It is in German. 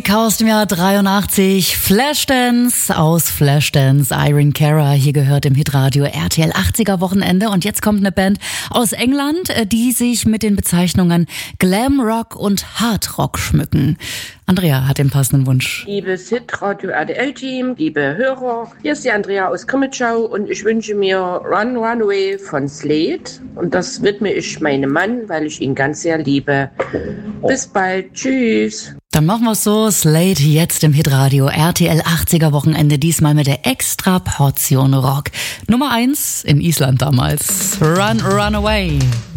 Aus dem Jahr 83, Flashdance aus Flashdance, Irene Cara, hier gehört im Hitradio RTL 80er Wochenende. Und jetzt kommt eine Band aus England, die sich mit den Bezeichnungen Glam Rock und Hard Rock schmücken. Andrea hat den passenden Wunsch. Liebes Hitradio RTL-Team, liebe Hörer, hier ist die Andrea aus Krimitschau und ich wünsche mir Run Runaway von Slade. Und das widme ich meinem Mann, weil ich ihn ganz sehr liebe. Bis bald, tschüss. Dann machen wir es so, Slade jetzt im Hitradio RTL 80er Wochenende, diesmal mit der extra Portion Rock. Nummer 1 in Island damals, Run Runaway.